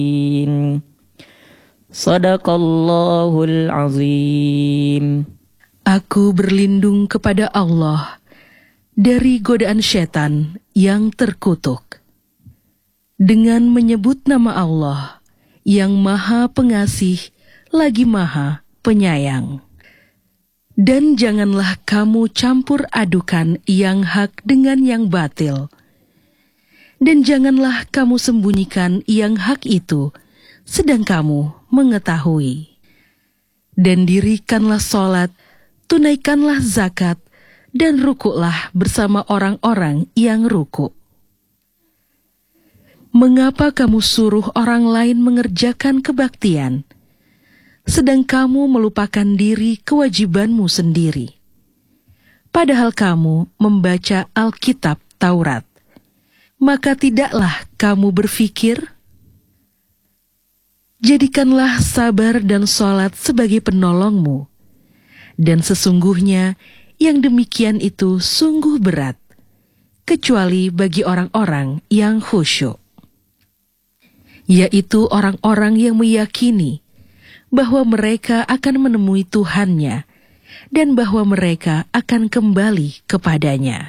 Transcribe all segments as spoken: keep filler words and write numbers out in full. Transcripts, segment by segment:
Sadaqallahul azim. Aku berlindung kepada Allah dari godaan setan yang terkutuk. Dengan menyebut nama Allah yang Maha Pengasih lagi Maha Penyayang. Dan janganlah kamu campur adukan yang hak dengan yang batil. Dan janganlah kamu sembunyikan yang hak itu sedang kamu mengetahui. Dan dirikanlah sholat, tunaikanlah zakat, dan rukuklah bersama orang-orang yang rukuk. Mengapa kamu suruh orang lain mengerjakan kebaktian, sedang kamu melupakan diri kewajibanmu sendiri? Padahal kamu membaca Alkitab Taurat, maka tidaklah kamu berpikir? Jadikanlah sabar dan sholat sebagai penolongmu, dan sesungguhnya yang demikian itu sungguh berat, kecuali bagi orang-orang yang khusyuk, yaitu orang-orang yang meyakini bahwa mereka akan menemui Tuhannya dan bahwa mereka akan kembali kepadanya.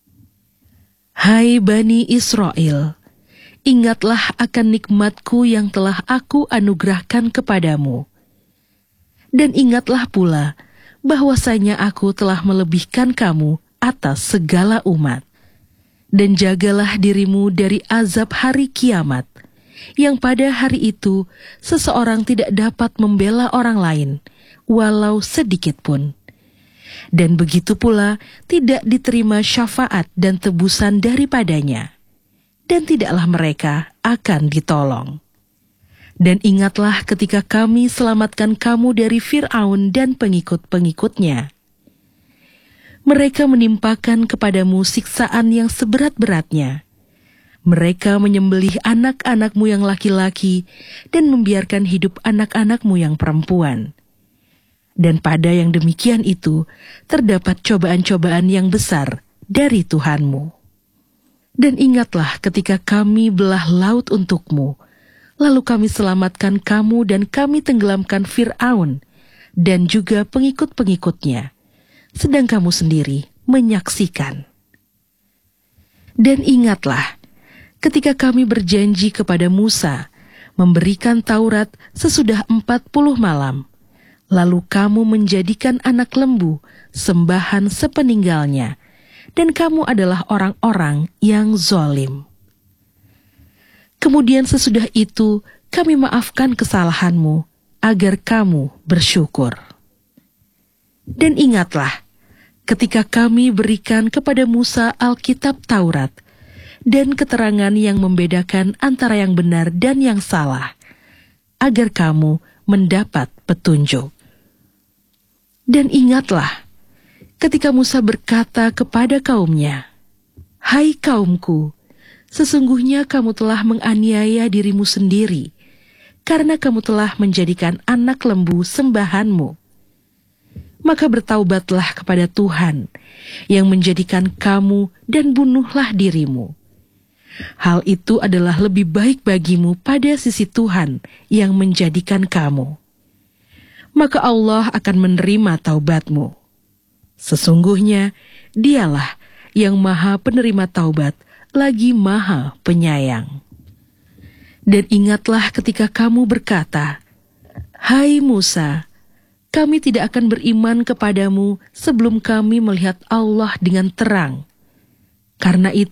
Hai Bani Israel, ingatlah akan nikmatku yang telah aku anugerahkan kepadamu. Dan ingatlah pula bahwasanya aku telah melebihkan kamu atas segala umat. Dan jagalah dirimu dari azab hari kiamat, yang pada hari itu seseorang tidak dapat membela orang lain, walau sedikit pun. Dan begitu pula tidak diterima syafaat dan tebusan daripadanya. Dan tidaklah mereka akan ditolong. Dan ingatlah ketika kami selamatkan kamu dari Fir'aun dan pengikut-pengikutnya. Mereka menimpakan kepadamu siksaan yang seberat-beratnya. Mereka menyembelih anak-anakmu yang laki-laki dan membiarkan hidup anak-anakmu yang perempuan. Dan pada yang demikian itu terdapat cobaan-cobaan yang besar dari Tuhanmu. Dan ingatlah ketika kami belah laut untukmu, lalu kami selamatkan kamu dan kami tenggelamkan Fir'aun dan juga pengikut-pengikutnya, sedang kamu sendiri menyaksikan. Dan ingatlah ketika kami berjanji kepada Musa memberikan Taurat sesudah empat puluh malam, lalu kamu menjadikan anak lembu sembahan sepeninggalnya, dan kamu adalah orang-orang yang zalim. Kemudian sesudah itu kami maafkan kesalahanmu agar kamu bersyukur. Dan ingatlah ketika kami berikan kepada Musa Alkitab Taurat dan keterangan yang membedakan antara yang benar dan yang salah, agar kamu mendapat petunjuk. Dan ingatlah ketika Musa berkata kepada kaumnya, "Hai kaumku, sesungguhnya kamu telah menganiaya dirimu sendiri, karena kamu telah menjadikan anak lembu sembahanmu. Maka bertaubatlah kepada Tuhan yang menjadikan kamu dan bunuhlah dirimu. Hal itu adalah lebih baik bagimu pada sisi Tuhan yang menjadikan kamu. Maka Allah akan menerima taubatmu. Sesungguhnya Dialah yang Maha Penerima Taubat lagi Maha Penyayang. Dan ingatlah ketika kamu berkata, 'Hai Musa, kami tidak akan beriman kepadamu sebelum kami melihat Allah dengan terang.' Karena itu